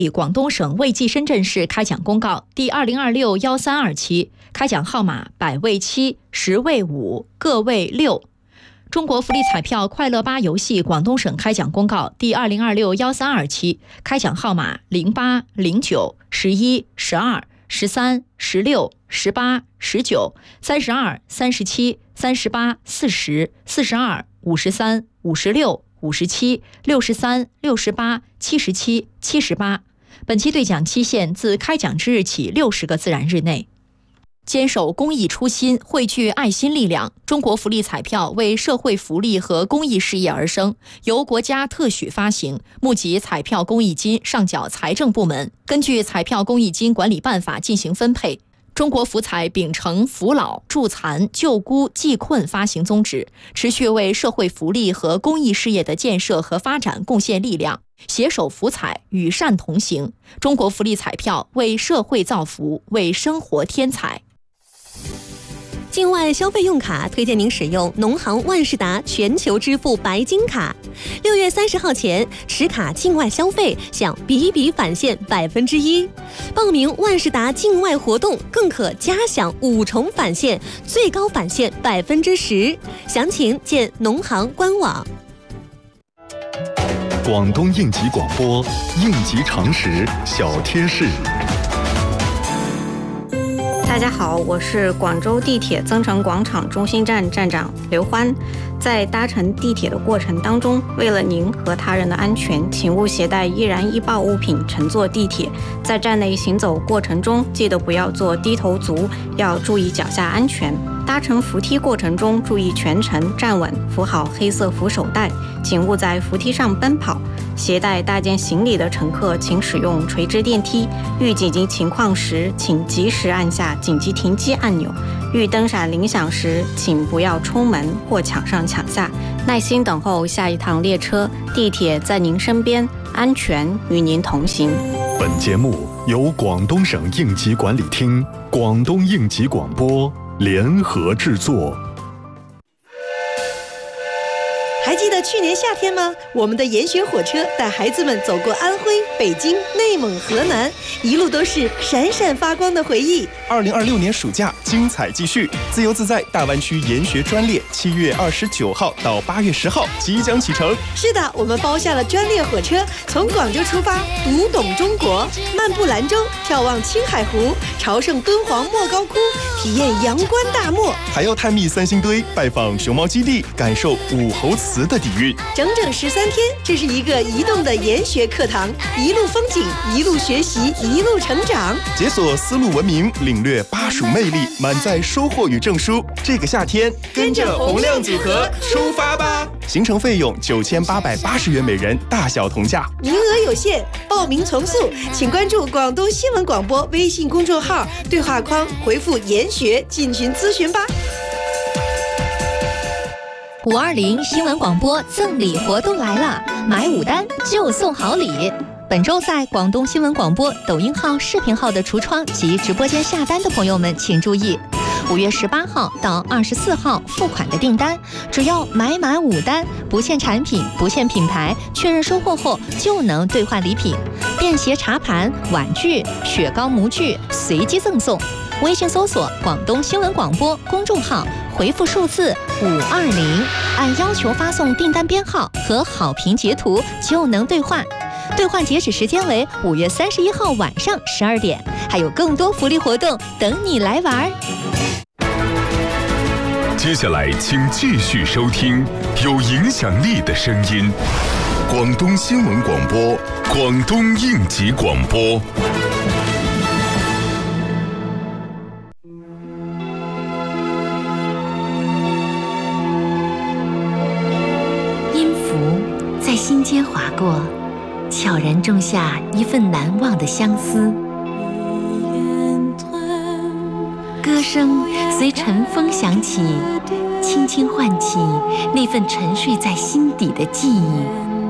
广东省卫计深圳市开奖公告第2026-132期，开奖号码100位7、10位5、个位6。中国福利彩票快乐8游戏广东省开奖公告第2026-132期，开奖号码08、09、11、12、13、16、18、19、32、37、38、40、42、53、56、57、63、68、77、78。本期兑奖期限自开奖之日起60个自然日内。坚守公益初心，汇聚爱心力量，中国福利彩票为社会福利和公益事业而生，由国家特许发行，募集彩票公益金上缴财政部门，根据彩票公益金管理办法进行分配。中国福彩秉承扶老、助残、救孤、济困发行宗旨，持续为社会福利和公益事业的建设和发展贡献力量，携手福彩，与善同行。中国福利彩票为社会造福，为生活添彩。 境外消费用卡推荐您使用农行万事达全球支付白金卡。6月30号前持卡境外消费享笔笔返现1%，报名万事达境外活动更可加享5重返现，最高返现10%。详情见农行官网。 广东应急广播，应急常识小贴士。 大家好，我是广州地铁增城广场中心站站长刘欢。在搭乘地铁的过程当中，为了您和他人的安全，请勿携带易燃易爆物品乘坐地铁。在站内行走过程中，记得不要做低头族，要注意脚下安全。搭乘扶梯过程中，注意全程站稳，扶好黑色扶手带，请勿在扶梯上奔跑。携带大件行李的乘客，请使用垂直电梯。遇紧急情况时，请及时按下紧急停机按钮。遇灯闪铃响时，请不要冲门或抢上抢下，耐心等候下一趟列车。地铁在您身边，安全与您同行。 本节目由广东省应急管理厅、广东应急广播联合制作。 还记得去年夏天吗？我们的研学火车带孩子们走过安徽、北京、内蒙、河南，一路都是闪闪发光的回忆。 2026年暑假精彩继续，自由自在大湾区研学专列7月29号到8月10号即将启程。 是的，我们包下了专列火车，从广州出发，读懂中国，漫步兰州，眺望青海湖，朝圣敦煌莫高窟，体验阳关大漠， 还要探秘三星堆，拜访熊猫基地，感受武侯祠的底蕴。 整整13天，这是一个移动的研学课堂，一路风景，一路学习，一路成长， 解锁丝路文明，领略巴蜀魅力，满载收获与证书。这个夏天，跟着洪亮组合出发吧！行程费用9880元每人，大小同价， 名额有限，报名从速，请关注广东新闻广播微信公众号，对话框回复研学进群咨询吧。 520新闻广播赠礼活动来了，买5单就送好礼。本周在广东新闻广播抖音号、视频号的橱窗及直播间下单的朋友们请注意，5月18号到24号付款的订单，只要买满5单，不限产品、不限品牌，确认收货后就能兑换礼品，便携茶盘、碗具、雪糕模具随机赠送。微信搜索广东新闻广播公众号，回复数字520，按要求发送订单编号和好评截图就能兑换。兑换截止时间为5月31号晚上12点，还有更多福利活动等你来玩。 接下来请继续收听有影响力的声音，广东新闻广播，广东应急广播。 音符在心间划过，悄然种下一份难忘的相思。歌声随晨风响起，轻轻唤起那份沉睡在心底的记忆。